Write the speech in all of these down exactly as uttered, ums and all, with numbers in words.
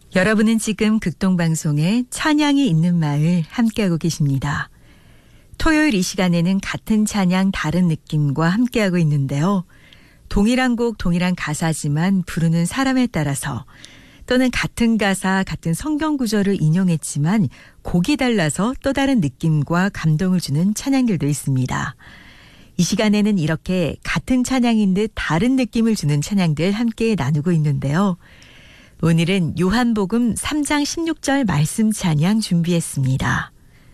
여러분은 지금 극동방송의 찬양이 있는 마을 함께하고 계십니다. 토요일 이 시간에는 같은 찬양 다른 느낌과 함께하고 있는데요. 동일한 곡 동일한 가사지만 부르는 사람에 따라서 또는 같은 가사 같은 성경 구절을 인용했지만 곡이 달라서 또 다른 느낌과 감동을 주는 찬양들도 있습니다. 이 시간에는 이렇게 같은 찬양인 듯 다른 느낌을 주는 찬양들 함께 나누고 있는데요. 오늘은 요한복음 삼 장 십육 절 말씀 찬양 준비했습니다.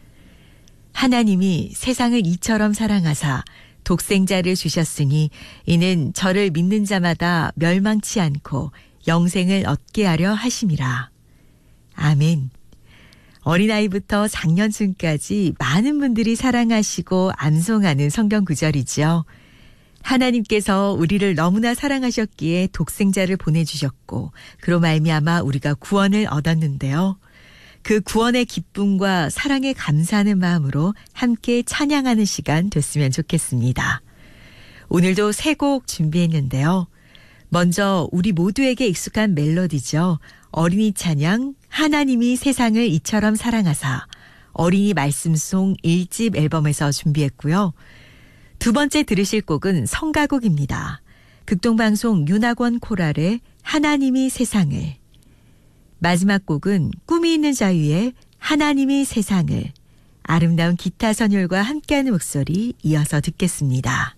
하나님이 세상을 이처럼 사랑하사 독생자를 주셨으니 이는 저를 믿는 자마다 멸망치 않고 영생을 얻게 하려 하심이라. 아멘. 어린아이부터 장년층까지 많은 분들이 사랑하시고 암송하는 성경 구절이죠. 하나님께서 우리를 너무나 사랑하셨기에 독생자를 보내주셨고 그로 말미암아 우리가 구원을 얻었는데요. 그 구원의 기쁨과 사랑에 감사하는 마음으로 함께 찬양하는 시간 됐으면 좋겠습니다. 오늘도 세 곡 준비했는데요. 먼저 우리 모두에게 익숙한 멜로디죠. 어린이 찬양 하나님이 세상을 이처럼 사랑하사 어린이 말씀송 일 집 앨범에서 준비했고요. 두 번째 들으실 곡은 성가곡입니다. 극동방송 윤학원 코랄의 하나님이 세상을. 마지막 곡은 꿈이 있는 자유의 하나님이 세상을. 아름다운 기타 선율과 함께하는 목소리 이어서 듣겠습니다.